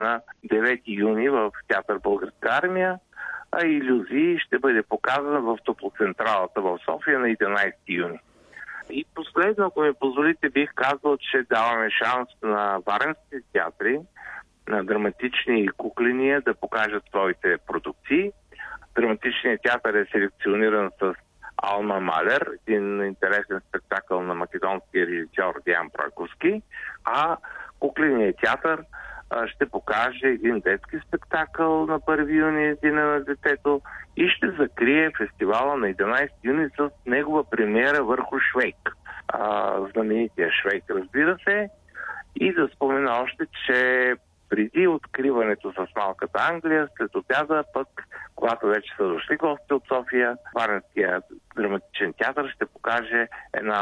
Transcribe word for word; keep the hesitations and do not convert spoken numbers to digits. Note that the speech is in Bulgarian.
на девети юни в театър Българска армия, а Илюзии ще бъде показана в Топлоцентралата в София на единайсети юни. И последно, ако ми позволите, бих казал, че даваме шанс на варненските театри, на драматични и кукления да покажат своите продукции. Драматичният театър е селекциониран с Алма Малер, един интересен спектакъл на македонския режисьор Диан Пройковски, а кукленият театър ще покаже един детски спектакъл на първи юни, Деня на детето, и ще закрие фестивала на единайсети юни с негова премиера върху Швейк. А, знаменития Швейк, разбира се. И да спомена още, че преди откриването с Малката Англия, след обяда пък, когато вече са дошли гости от София, Варненския драматичен театър ще покаже една